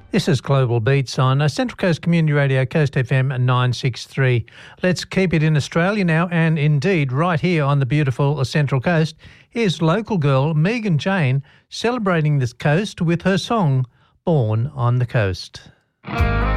This is Global Beats on Central Coast Community Radio, Coast FM 963. Let's keep it in Australia now, and indeed right here on the beautiful Central Coast. Here's local girl Megan Jane celebrating this coast with her song, Born on the Coast.